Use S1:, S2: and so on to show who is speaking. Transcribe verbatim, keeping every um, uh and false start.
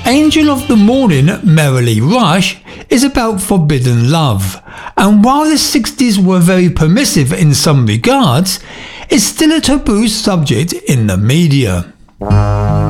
S1: Angel of the Morning, Merrily Rush, is about forbidden love, and while the sixties were very permissive in some regards, it's still a taboo subject in the media.